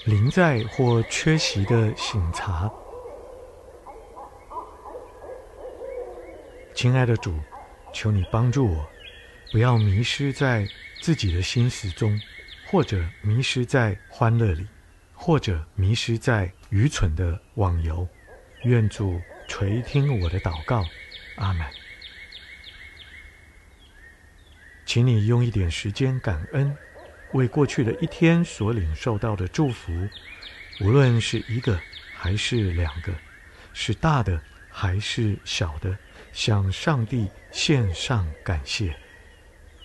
临在或缺席的省察。亲爱的主，求你帮助我，不要迷失在自己的心思中，或者迷失在欢乐里，或者迷失在愚蠢的网游。愿主垂听我的祷告，阿们。请你用一点时间感恩，为过去的一天所领受到的祝福，无论是一个还是两个，是大的还是小的，向上帝献上感谢。